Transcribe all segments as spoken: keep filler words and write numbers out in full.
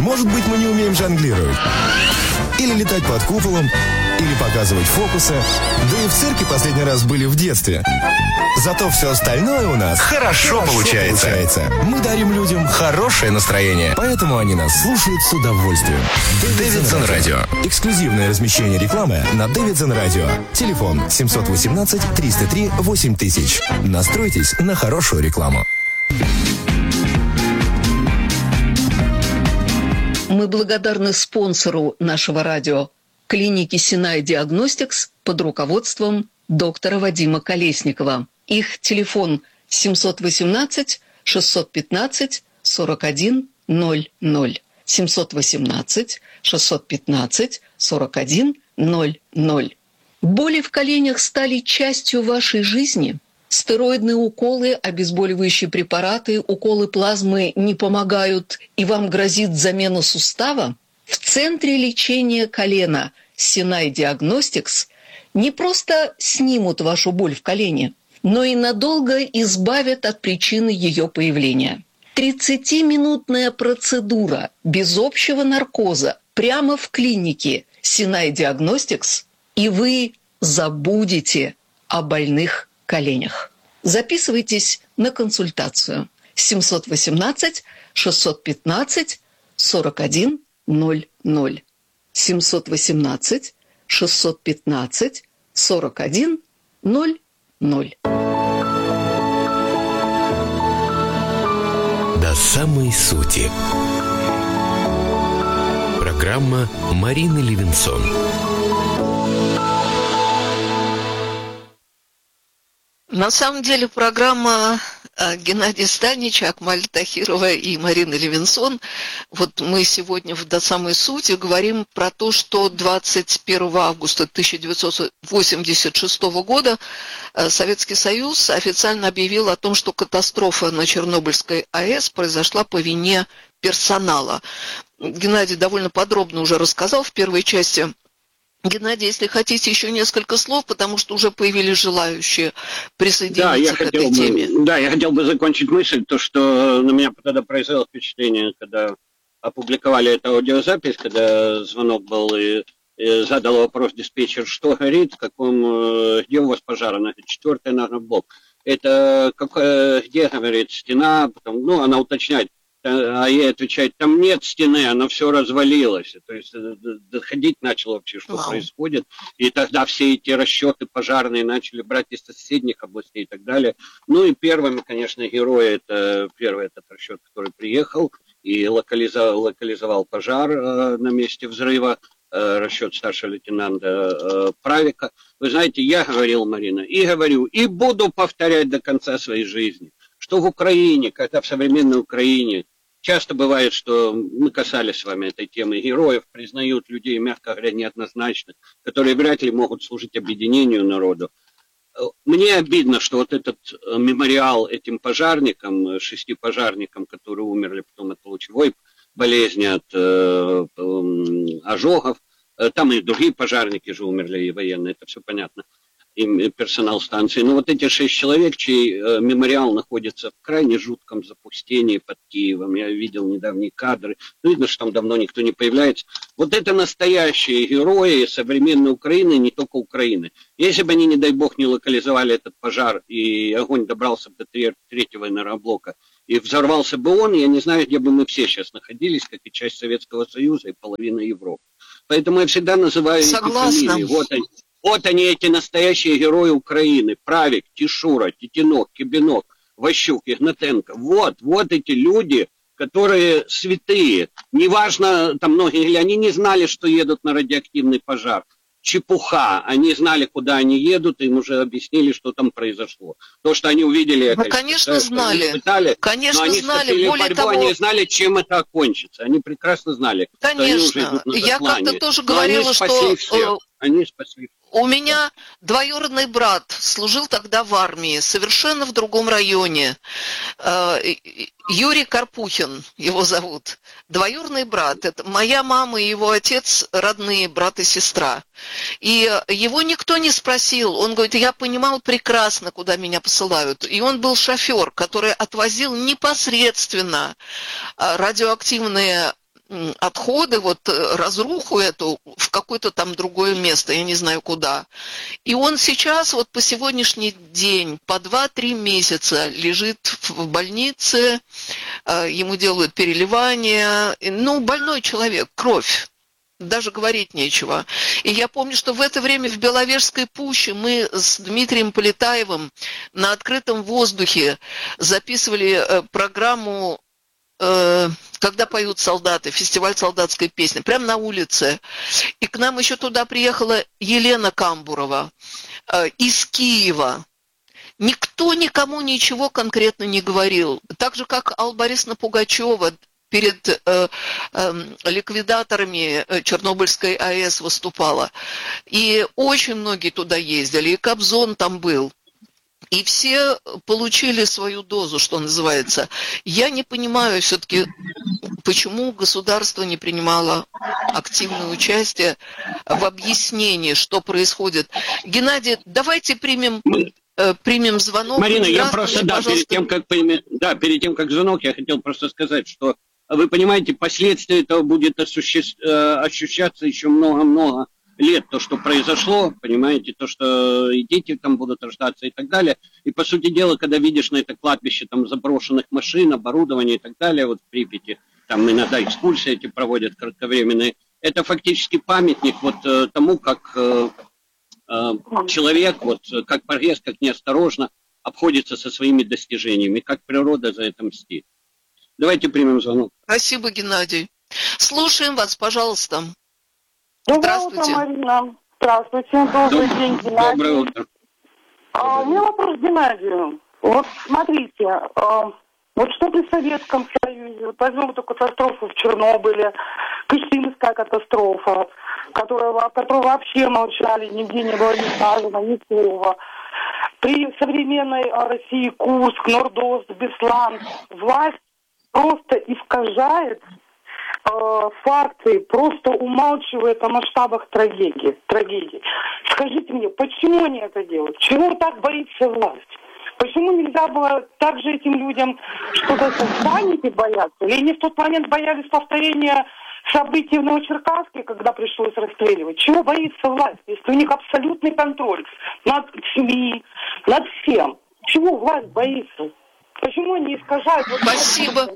Может быть, мы не умеем жонглировать. Или летать под куполом, или показывать фокусы. Да и в цирке последний раз были в детстве. Зато все остальное у нас хорошо, хорошо получается. получается. Мы дарим людям хорошее настроение, поэтому они нас слушают с удовольствием. Дэвидсон Радио. Эксклюзивное размещение рекламы на Дэвидсон Радио. Телефон семь один восемь три ноль три восемь тысяч. Настройтесь на хорошую рекламу. Мы благодарны спонсору нашего радио – клинике Sinai Diagnostics под руководством доктора Вадима Колесникова. Их телефон семь один восемь шесть один пять сорок один ноль ноль. семь один восемь шесть один пять сорок один ноль ноль. Боли в коленях стали частью вашей жизни? Стероидные уколы, обезболивающие препараты, уколы плазмы не помогают, и вам грозит замена сустава? В центре лечения колена Sinai Diagnostics не просто снимут вашу боль в колене, но и надолго избавят от причины ее появления. тридцатиминутная процедура без общего наркоза прямо в клинике Sinai Diagnostics, и вы забудете о больных коленях. Записывайтесь на консультацию. семь один восемь шесть один пять сорок один ноль ноль. семь один восемь шесть один пять сорок один ноль ноль. До самой сути. Программа Марины Левинсон. На самом деле программа Геннадия Станича, Акмаль Тахирова и Марина Левинсон. Вот мы сегодня в «До самой сути» говорим про то, что двадцать первого августа тысяча девятьсот восемьдесят шестого года Советский Союз официально объявил о том, что катастрофа на Чернобыльской АЭС произошла по вине персонала. Геннадий довольно подробно уже рассказал в первой части. Геннадий, если хотите, еще несколько слов, потому что уже появились желающие присоединиться да, я к хотел этой бы, теме. Да, я хотел бы закончить мысль, то, что на меня тогда произвело впечатление, когда опубликовали эту аудиозапись, когда звонок был, и, и задал вопрос диспетчер, что горит, в каком, где у вас пожар, она говорит, четвертый, наверное, блок. Это как, где, говорит, стена, потом, ну, она уточняет, а ей отвечает, там нет стены, она все развалилась. То есть доходить начало вообще, что Вау. происходит. И тогда все эти расчеты пожарные начали брать из соседних областей и так далее. Ну и первыми, конечно, герои, это первый этот расчет, который приехал и локализовал, локализовал пожар э, на месте взрыва. Э, расчет старшего лейтенанта э, Правика. Вы знаете, я говорил, Марина, и говорю, и буду повторять до конца своей жизни, что в Украине, когда в современной Украине, часто бывает, что мы касались с вами этой темы, героев признают людей, мягко говоря, неоднозначных, которые вряд ли могут служить объединению народу. Мне обидно, что вот этот мемориал этим пожарникам, шести пожарникам, которые умерли потом от лучевой болезни, от э, э, ожогов, там и другие пожарники же умерли, и военные, это все понятно, и персонал станции. Но вот эти шесть человек, чей э, мемориал находится в крайне жутком запустении под Киевом, я видел недавние кадры, ну, видно, что там давно никто не появляется. Вот это настоящие герои современной Украины, не только Украины. Если бы они, не дай бог, не локализовали этот пожар, и огонь добрался до третьего энергоблока, и взорвался бы он, я не знаю, где бы мы все сейчас находились, как и часть Советского Союза и половина Европы. Поэтому я всегда называю Согласна. эти фамилии. Вот они. Вот они, эти настоящие герои Украины. Правик, Тишура, Титинок, Кибинок, Ващук, Игнатенко. Вот, вот эти люди, которые святые. Неважно, там многие, или они не знали, что едут на радиоактивный пожар. Чепуха. Они знали, куда они едут, им уже объяснили, что там произошло. То, что они увидели... Ну, это, конечно, это, знали. Испытали, конечно, но они знали. Более борьбу, того... Они знали, чем это окончится. Они прекрасно знали, конечно. что они уже идут на Я как-то тоже но говорила, что... Всех. Они спасли. У меня двоюродный брат служил тогда в армии, совершенно в другом районе. Юрий Карпухин его зовут. Двоюродный брат. Это моя мама и его отец родные, брат и сестра. И его никто не спросил. Он говорит, я понимал прекрасно, куда меня посылают. И он был шофер, который отвозил непосредственно радиоактивные отходы, вот разруху эту в какое-то там другое место, я не знаю куда. И он сейчас вот по сегодняшний день по два-три месяца лежит в больнице, ему делают переливание, ну, больной человек, кровь. Даже говорить нечего. И я помню, что в это время в Беловежской пуще мы с Дмитрием Полетаевым на открытом воздухе записывали программу, когда поют солдаты, фестиваль солдатской песни, прямо на улице. И к нам еще туда приехала Елена Камбурова из Киева. Никто никому ничего конкретно не говорил. Так же, как Алла Борисовна Пугачева перед э, э, ликвидаторами Чернобыльской АЭС выступала. И очень многие туда ездили, и Кобзон там был. И все получили свою дозу, что называется. Я не понимаю все-таки, почему государство не принимало активное участие в объяснении, что происходит. Геннадий, давайте примем... Примем звонок. Марина, я просто, да, перед тем, как, да, перед тем, как звонок, я хотел просто сказать, что вы понимаете, последствия этого будет ощущаться еще много-много лет, то, что произошло, понимаете, то, что и дети там будут рождаться и так далее. И, по сути дела, когда видишь на это кладбище там заброшенных машин, оборудования и так далее, вот в Припяти, там иногда экскурсии эти проводят кратковременные, это фактически памятник вот тому, как человек, вот как прогресс, как неосторожно обходится со своими достижениями, как природа за это мстит. Давайте примем звонок. Спасибо, Геннадий. Слушаем вас, пожалуйста. Доброе утро, Марина. Здравствуйте. Добрый Доб... день, Геннадий. Доброе утро. А, у меня вопрос к Геннадию. Вот смотрите, а, вот что при Советском Союзе, вот возьмем эту катастрофу в Чернобыле, Кыштымская катастрофа, которая, о которой вообще молчали, нигде не было ни сказано, ни слова. При современной России Курск, Нордост, Беслан, власть просто искажает э, факты, просто умалчивает о масштабах трагедии, трагедии. Скажите мне, почему они это делают? Чего так боится власть? Почему нельзя было также этим людям что-то в панике бояться? Или они в тот момент боялись повторения событий в Новочеркасске, когда пришлось расстреливать? Чего боится власть, если у них абсолютный контроль над СМИ, над всем? Чего власть боится? Почему они искажают? Вот Спасибо.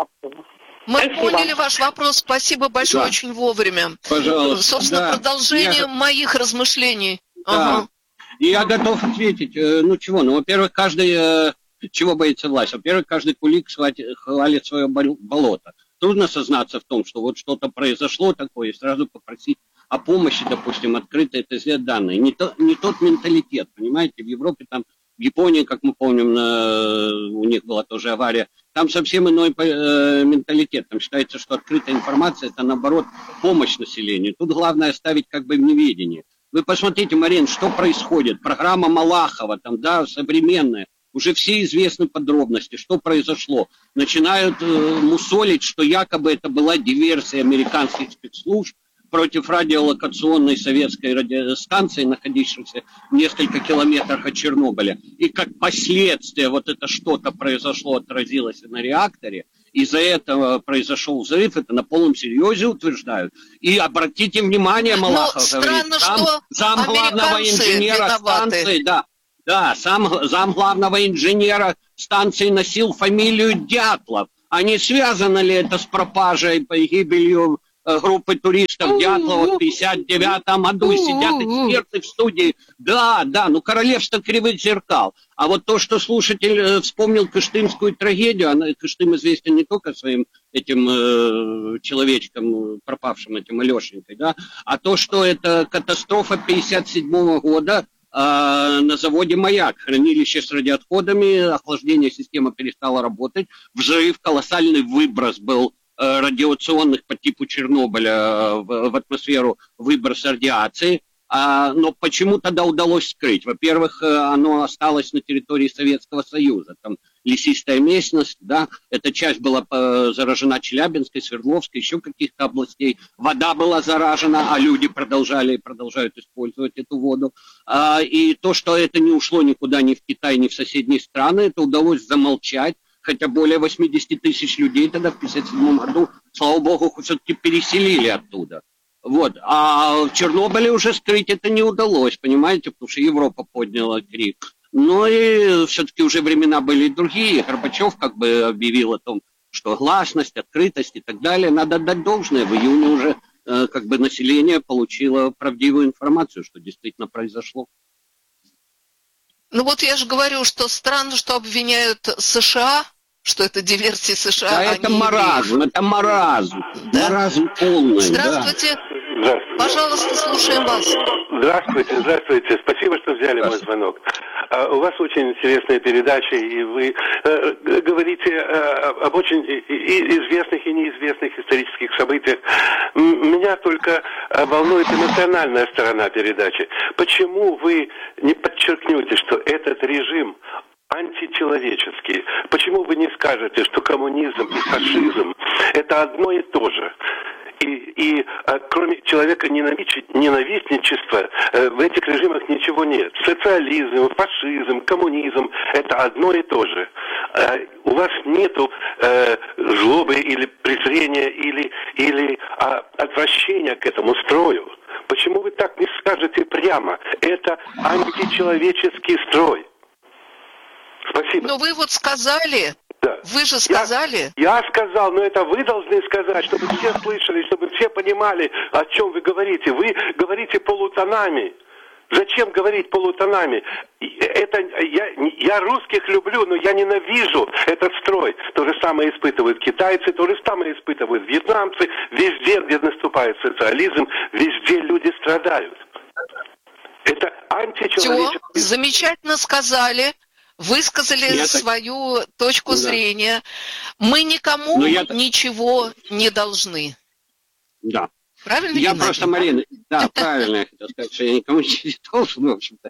Мы Спасибо. поняли ваш вопрос. Спасибо большое, Да. очень вовремя. Пожалуйста. Собственно, Да. продолжение Я... моих размышлений. Да. Ага. Я готов ответить. Ну чего? Ну, во-первых, каждый... Чего боится власть? Во-первых, каждый кулик хвалит свое болото. Трудно сознаться в том, что вот что-то произошло такое, и сразу попросить о помощи, допустим, открыто это сделать данные. Не, то, не тот менталитет, понимаете? В Европе там, в Японии, как мы помним, на, у них была тоже авария, там совсем иной э, менталитет. Там считается, что открытая информация – это, наоборот, помощь населению. Тут главное оставить как бы в неведении. Вы посмотрите, Марин, что происходит. Программа Малахова, там, да, современная. Уже все известны подробности, что произошло. Начинают э, мусолить, что якобы это была диверсия американских спецслужб против радиолокационной советской радиостанции, находившейся в нескольких километрах от Чернобыля. И как последствие вот это что-то произошло, отразилось на реакторе, из-за этого произошел взрыв, это на полном серьезе утверждают. И обратите внимание, Малахов Но говорит, странно, там что зам главного инженера виноваты. станции, да, Да, сам зам главного инженера станции носил фамилию Дятлов. А не связано ли это с пропажей, погибелью э, группы туристов Дятлова в пятьдесят девятом году? И сидят эксперты в студии. Да, да, ну королевство кривых зеркал. А вот то, что слушатель э, вспомнил Кыштымскую трагедию, она, Кыштым известен не только своим этим э, человечком, пропавшим этим Алешенькой, да, а то, что это катастрофа пятьдесят седьмого года, на заводе «Маяк», хранилище с радиоотходами, охлаждение системы перестало работать, взрыв, колоссальный выброс был радиационных по типу Чернобыля в атмосферу, выброс радиации. Но почему тогда удалось скрыть? Во-первых, оно осталось на территории Советского Союза. Там лесистая местность, да, эта часть была заражена Челябинской, Свердловской, еще каких-то областей. Вода была заражена, а люди продолжали и продолжают использовать эту воду. И то, что это не ушло никуда, ни в Китай, ни в соседние страны, это удалось замолчать. Хотя более восемьдесят тысяч людей тогда в тысяча девятьсот пятьдесят седьмом году слава богу, все-таки переселили оттуда. Вот. А в Чернобыле уже скрыть это не удалось, понимаете, потому что Европа подняла крик. Но и все-таки уже времена были другие. Горбачев как бы объявил о том, что гласность, открытость и так далее. Надо отдать должное. В июне уже э, как бы население получило правдивую информацию, что действительно произошло. Ну вот я же говорю, что странно, что обвиняют США, что это диверсии США. Да, а это не маразм, евреев. это маразм. Да? Маразм полный. Здравствуйте. Здравствуйте. Пожалуйста, слушаем вас. Здравствуйте, здравствуйте. Спасибо, что взяли мой звонок. А, у вас очень интересная передача, и вы э, говорите э, об очень и, и известных и неизвестных исторических событиях. М- меня только э, волнует эмоциональная сторона передачи. Почему вы не подчеркнете, что этот режим античеловеческий? Почему вы не скажете, что коммунизм и фашизм – это одно и то же? И, и а, кроме человека ненавистничества э, в этих режимах ничего нет. Социализм, фашизм, коммунизм – это одно и то же. А, у вас нету э, злобы или презрения или, или а, отвращения к этому строю. Почему вы так не скажете прямо? Это античеловеческий строй. Спасибо. Но вы вот сказали... Да. Вы же сказали. Я, я сказал, но это вы должны сказать, чтобы все слышали, чтобы все понимали, о чем вы говорите. Вы говорите полутонами. Зачем говорить полутонами? Это, я, я русских люблю, но я ненавижу этот строй. То же самое испытывают китайцы, то же самое испытывают вьетнамцы. Везде, где наступает социализм, везде люди страдают. Это античеловеческий... Все, замечательно сказали. Высказали я свою так... точку да. зрения. Мы никому я... ничего не должны. Да. Правильно, Я Геннадий? просто, Марина, да, правильно я хотел сказать, что я никому ничего не должен, в общем-то,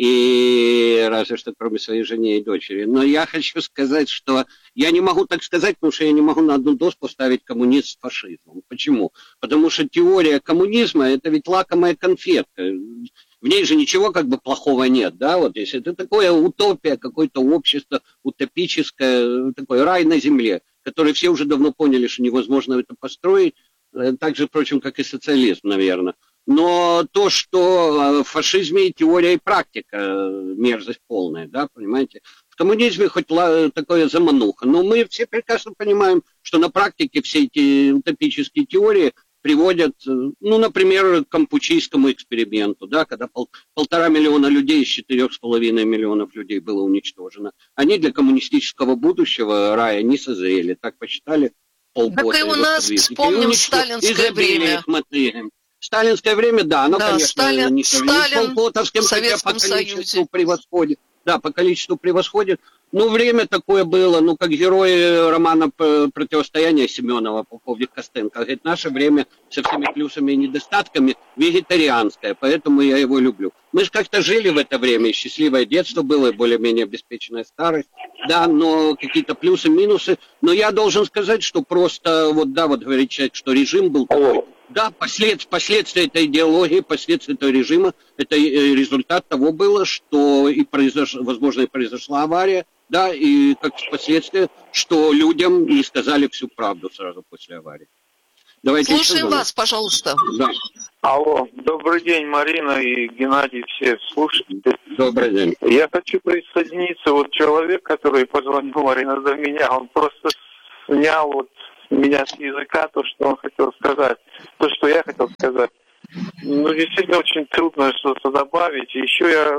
и разве что кроме своей жены и дочери. Но я хочу сказать, что я не могу так сказать, потому что я не могу на одну доску ставить коммунизм с фашизмом. Почему? Потому что теория коммунизма – это ведь лакомая конфетка. В ней же ничего как бы плохого нет, да, вот если это такое утопия, какое-то общество утопическое, такой рай на земле, который все уже давно поняли, что невозможно это построить, так же, впрочем, как и социализм, наверное. Но то, что в фашизме и теория, и практика мерзость полная, да, понимаете. В коммунизме хоть такое замануха, но мы все прекрасно понимаем, что на практике все эти утопические теории приводят, ну, например, к кампучийскому эксперименту, да, когда пол, полтора миллиона людей из четырех с половиной миллионов людей было уничтожено. Они для коммунистического будущего рая не созрели, так посчитали полгода. Так и у нас, вспомним сталинское время. Сталинское время, да, оно, да, конечно, Сталин, не Сталин полпотовским, в Советском по количеству Союзе. превосходит. Да, по количеству превосходит. Ну, время такое было, ну, как герой романа «Противостояние» Семенова, полковник Костенко. Говорит, наше время со всеми плюсами и недостатками вегетарианское, поэтому я его люблю. Мы же как-то жили в это время, и счастливое детство было, и более-менее обеспеченная старость. Да, но какие-то плюсы, минусы. Но я должен сказать, что просто, вот да, вот говорит человек, что режим был такой. Да, послед, последствия этой идеологии, последствия этого режима, это результат того было, что и произош... возможно, и произошла авария, да, и как последствие, что людям не сказали всю правду сразу после аварии. Давайте Слушаем вас, пожалуйста. Да. Алло, добрый день, Марина и Геннадий, все слушатели. Добрый день. Я хочу присоединиться, вот человек, который позвонил, Марина, за меня, он просто снял вот меня с языка то, что он хотел сказать, то, что я хотел сказать. Ну, действительно, очень трудно что-то добавить. Еще я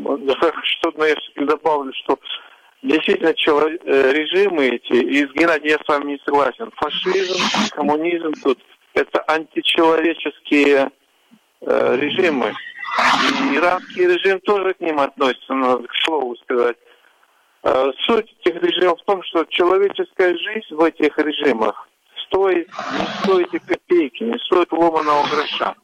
что-то я добавлю, что действительно человек, режимы эти, и с Геннадием я с вами не согласен. Фашизм, коммунизм тут, это античеловеческие э, режимы. И иранский режим тоже к ним относится, надо к слову сказать. Суть этих режимов в том, что человеческая жизнь в этих режимах стоит, не стоит и копейки, не стоит ломаного гроша.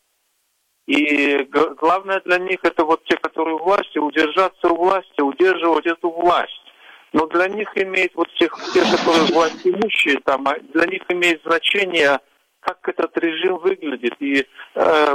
И главное для них это вот те, которые у власти, удержаться у власти, удерживать эту власть. Но для них имеет вот тех, те, которые власть имущие, там, для них имеет значение, как этот режим выглядит. И, э,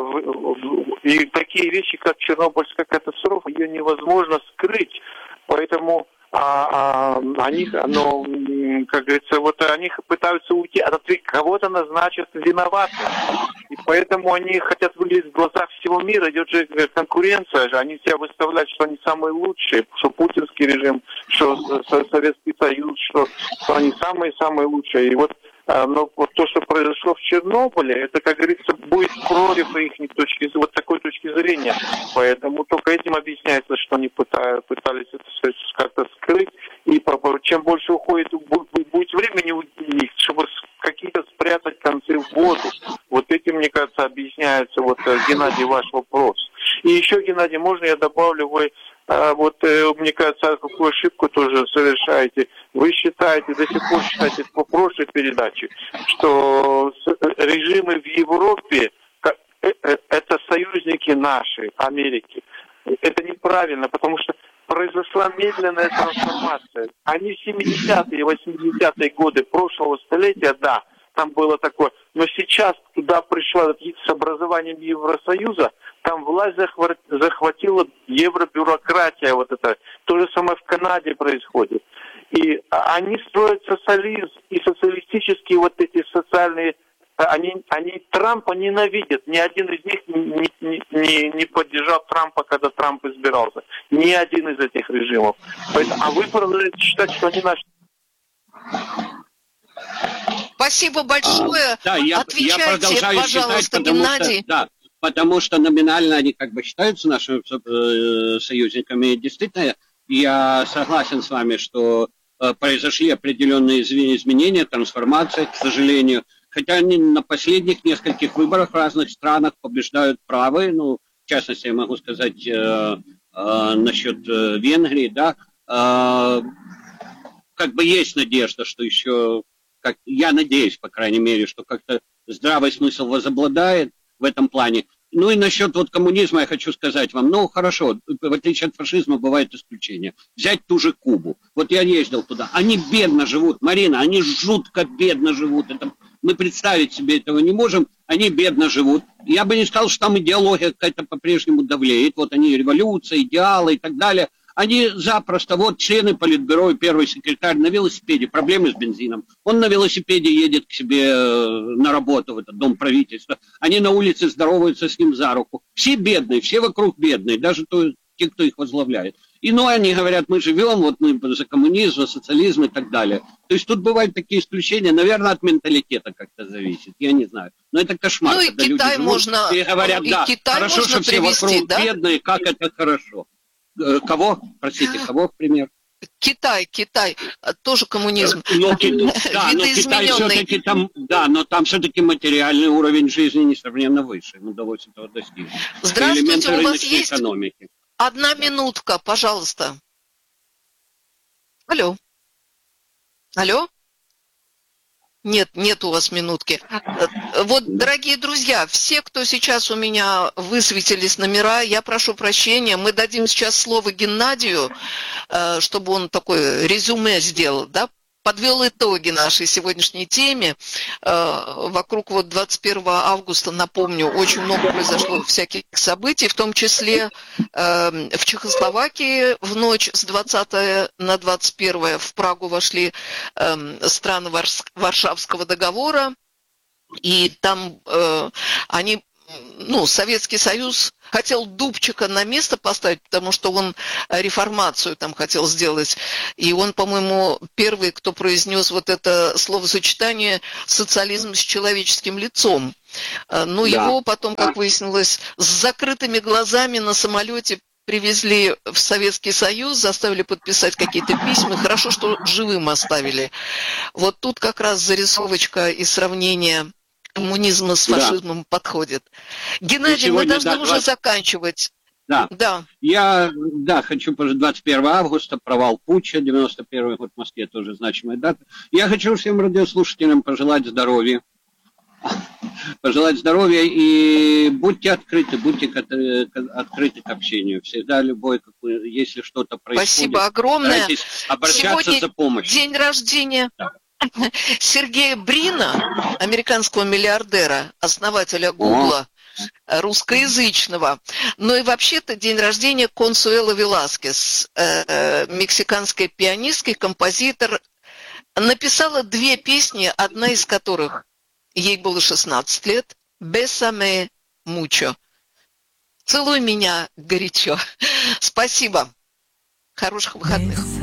и такие вещи, как Чернобыльская катастрофа, ее невозможно скрыть. Поэтому а, а они, ну, как говорится, вот они пытаются уйти от ответа, кого-то назначат виноватым. И поэтому они хотят выглядеть в глазах всего мира, идет же конкуренция, они себя выставляют, что они самые лучшие, что путинский режим, что Советский Союз, что, что они самые-самые лучшие. И вот, но вот то, что произошло в Чернобыле, это, как говорится, будет против их точки, вот такой точки зрения. Поэтому только этим объясняется, что они пытались, пытались это как-то скрыть. И чем больше уходит, будет времени у них, чтобы какие-то спрятать концы в воду. Вот этим, мне кажется, объясняется, вот, Геннадий, ваш вопрос. И еще, Геннадий, можно я добавлю, вы, вот, мне кажется, какую ошибку тоже совершаете. Вы считаете, до сих пор считаете по прошлой передаче, что режимы в Европе это союзники наши, Америки. Это неправильно, потому что произошла медленная трансформация. Они в семидесятые и восьмидесятые годы прошлого столетия, да, там было такое. Но сейчас туда пришла с образованием Евросоюза, там власть захватила евробюрократия, вот это. То же самое в Канаде происходит. И они строят социализм, и социалистические вот эти социальные, они, они Трампа ненавидят. Ни один из них не, не, не, не поддержал Трампа, когда Трамп избирался. Ни один из этих режимов. Поэтому, а вы продолжаете считать, что они наши. Спасибо большое. А, да, я, Отвечайте, я продолжаю пожалуйста, считать, потому Геннадий. Что, да, потому что номинально они как бы считаются нашими э, союзниками. И действительно, я согласен с вами, что э, произошли определенные изменения, трансформации, к сожалению. Хотя они на последних нескольких выборах в разных странах побеждают правые. Ну, в частности, я могу сказать э, э, насчет э, Венгрии, да. Э, как бы есть надежда, что еще... Как, я надеюсь, по крайней мере, что как-то здравый смысл возобладает в этом плане. Ну и насчет вот коммунизма я хочу сказать вам, ну хорошо, в отличие от фашизма бывают исключения. Взять ту же Кубу. Вот я ездил туда, они бедно живут, Марина, они жутко бедно живут. Это, мы представить себе этого не можем, они бедно живут. Я бы не сказал, что там идеология какая-то по-прежнему давлеет. Вот они, революция, идеалы и так далее. Они запросто, вот члены политбюро и первый секретарь на велосипеде, проблемы с бензином. Он на велосипеде едет к себе на работу в этот дом правительства. Они на улице здороваются с ним за руку. Все бедные, все вокруг бедные, даже то, те, кто их возглавляет. И ну они говорят, мы живем, вот мы за коммунизм, за социализм и так далее. То есть тут бывают такие исключения, наверное, от менталитета как-то зависит, я не знаю. Но это кошмар, ну, и когда Китай люди живут можно, и говорят, и да, Китай хорошо, можно что все привести, вокруг да? бедные, как это хорошо. Кого? Простите, кого, к примеру? Китай, Китай, тоже коммунизм. Но, да, но Китай все-таки там, да, но там все-таки материальный уровень жизни несравненно выше. Ему удалось этого достичь. Здравствуйте, у вас есть экономики. Одна минутка, пожалуйста. Алло. Алло? Нет, нет у вас минутки. Вот, дорогие друзья, все, кто сейчас у меня высветились номера, я прошу прощения, мы дадим сейчас слово Геннадию, чтобы он такое резюме сделал, да, подвел итоги нашей сегодняшней теме. Вокруг вот двадцать первого августа, напомню, очень много произошло всяких событий, в том числе в Чехословакии в ночь с двадцатого на двадцать первое в Прагу вошли страны Варшавского договора, и там они... Ну, Советский Союз хотел Дубчика на место поставить, потому что он реформацию там хотел сделать. И он, по-моему, первый, кто произнес вот это словосочетание «социализм с человеческим лицом». Но да. Его потом, как выяснилось, с закрытыми глазами на самолете привезли в Советский Союз, заставили подписать какие-то письма. Хорошо, что живым оставили. Вот тут как раз зарисовочка и сравнение коммунизма с фашизмом да. подходит. Геннадий, мы должны да, уже двадцать... заканчивать. Да. да. Я да, хочу пожелать двадцать первого августа, провал путча, девяносто первый год в Москве, тоже значимая дата. Я хочу всем радиослушателям пожелать здоровья. Пожелать здоровья и будьте открыты, будьте открыты к общению. Всегда любой, если что-то происходит. Спасибо огромное. Обращаться Сегодня за помощью. День рождения. Да. Сергея Брина, американского миллиардера, основателя Гугла, русскоязычного. Но и вообще-то день рождения Консуэло Веласкес, э, мексиканской пианистки, композитор, написала две песни, одна из которых, ей было шестнадцать лет, «Bésame mucho». «Целуй меня горячо». Спасибо. Хороших выходных.